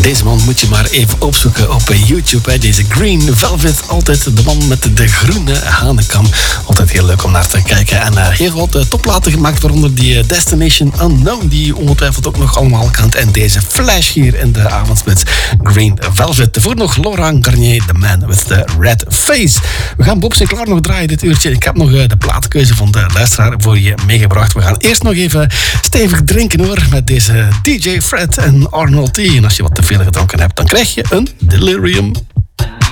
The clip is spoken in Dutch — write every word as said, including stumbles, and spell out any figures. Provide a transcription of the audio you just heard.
Deze man moet je maar even opzoeken op YouTube. Hè. Deze Green Velvet, altijd de man met de groene hanenkam. Altijd heel leuk om naar te kijken. En uh, heel wat uh, topplaten gemaakt, waaronder die uh, Destination Unknown, die je ongetwijfeld ook nog allemaal kent. En deze Flash hier in de avondspits, Green Velvet. Voor nog Laurent Garnier, The Man with the Red Face. We gaan Bob Sinclair nog draaien dit uurtje. Ik heb nog uh, de plaatkeuze van de luisteraar voor je meegebracht. We gaan eerst nog even stevig drinken hoor, met deze D J Fred en Arnold T. En als je wat te veel gedronken hebt, dan krijg je een delirium.